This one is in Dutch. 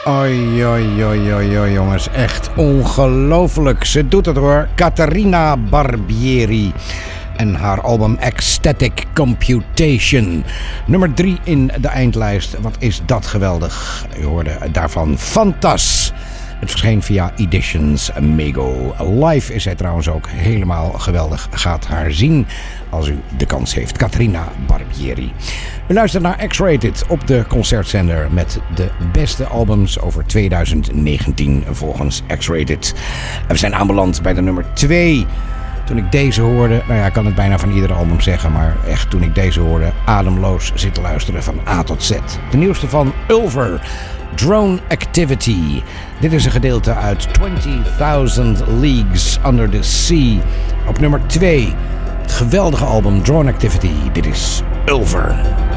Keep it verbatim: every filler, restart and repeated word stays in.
Oi, oi, oi, oi, oi, jongens. Echt ongelooflijk. Ze doet het hoor. Caterina Barbieri. En haar album Ecstatic Computation. Nummer drie in de eindlijst. Wat is dat geweldig. U hoorde daarvan Fantas. Het verscheen via Editions Mego. Live is hij trouwens ook helemaal geweldig. Gaat haar zien als u de kans heeft. Caterina Barbieri. U luistert naar X-Rated op de concertzender met de beste albums over twintig negentien volgens X-Rated. En we zijn aanbeland bij de nummer twee. Toen ik deze hoorde, nou ja, ik kan het bijna van ieder album zeggen, maar echt toen ik deze hoorde, ademloos zitten luisteren van A tot Z. De nieuwste van Ulver, Drone Activity. Dit is een gedeelte uit twenty thousand Leagues Under the Sea. Op nummer twee, het geweldige album Drone Activity. Dit is Ulver.